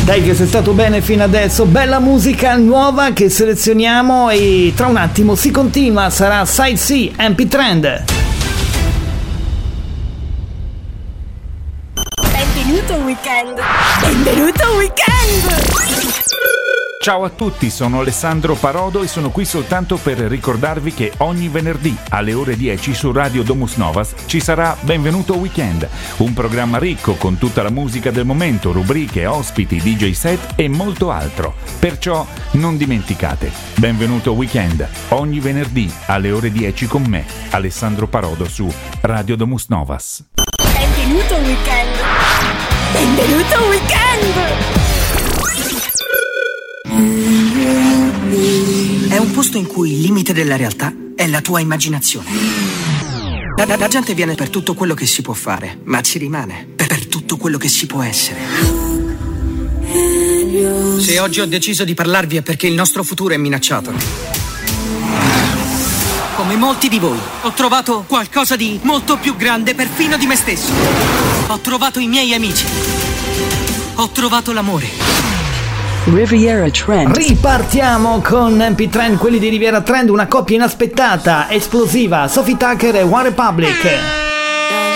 Dai che sei stato bene fino adesso, bella musica nuova che selezioniamo e tra un attimo si continua, sarà Side C, MP Trend. Benvenuto weekend! Benvenuto weekend! Ciao a tutti, sono Alessandro Parodo e sono qui soltanto per ricordarvi che ogni venerdì alle ore 10 su Radio Domus Novas ci sarà Benvenuto Weekend, un programma ricco con tutta la musica del momento, rubriche, ospiti, DJ set e molto altro. Perciò non dimenticate, Benvenuto Weekend, ogni venerdì alle ore 10 con me, Alessandro Parodo su Radio Domus Novas. Benvenuto weekend! Benvenuto weekend! È un posto in cui il limite della realtà è la tua immaginazione. La gente viene per tutto quello che si può fare, ma ci rimane per tutto quello che si può essere. Se oggi ho deciso di parlarvi è perché il nostro futuro è minacciato. Come molti di voi, ho trovato qualcosa di molto più grande perfino di me stesso. Ho trovato i miei amici. Ho trovato l'amore. Riviera Trend. Ripartiamo con MP Trend, quelli di Riviera Trend, una coppia inaspettata, esplosiva, Sophie Tucker e One Republic.